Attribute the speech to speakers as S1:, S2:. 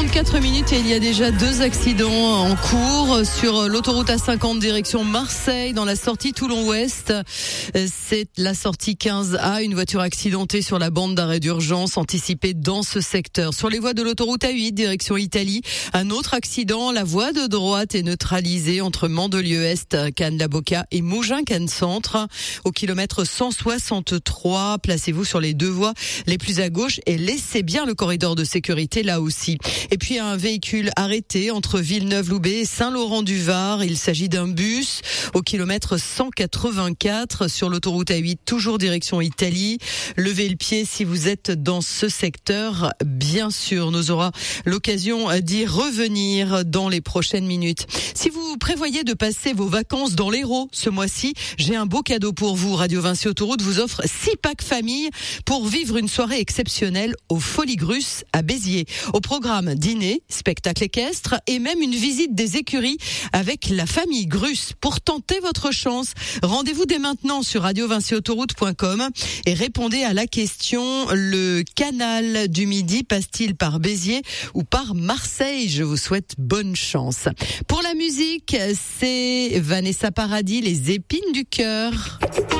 S1: 44 minutes et il y a déjà 2 accidents en cours sur l'autoroute A50 direction Marseille dans la sortie Toulon-Ouest. C'est la sortie 15A, une voiture accidentée sur la bande d'arrêt d'urgence anticipée dans ce secteur. Sur les voies de l'autoroute A8 direction Italie, un autre accident, la voie de droite est neutralisée entre Mandelieu-Est, Cannes-la-Boca et Mougins-Cannes-Centre. Au kilomètre 163, placez-vous sur les 2 voies les plus à gauche et laissez bien le corridor de sécurité là aussi. Et puis un véhicule arrêté entre Villeneuve-Loubet et Saint-Laurent-du-Var. Il s'agit d'un bus au kilomètre 184 sur l'autoroute A8, toujours direction Italie. Levez le pied si vous êtes dans ce secteur, bien sûr. Nous aurons l'occasion d'y revenir dans les prochaines minutes. Si vous prévoyez de passer vos vacances dans l'Hérault ce mois-ci, j'ai un beau cadeau pour vous. Radio Vinci Autoroute vous offre 6 packs famille pour vivre une soirée exceptionnelle au Folies Grus à Béziers. Au programme dîner, spectacle équestre et même une visite des écuries avec la famille Grus. Pour tenter votre chance, rendez-vous dès maintenant sur radiovinciautoroute.com et répondez à la question: le canal du Midi passe-t-il par Béziers ou par Marseille? Je vous souhaite bonne chance. Pour la musique, c'est Vanessa Paradis, Les épines du cœur.